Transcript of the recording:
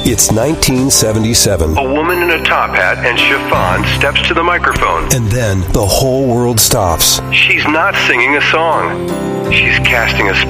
It's 1977. A woman in a top hat and chiffon steps to the microphone. And then the whole world stops. She's not singing a song. She's casting a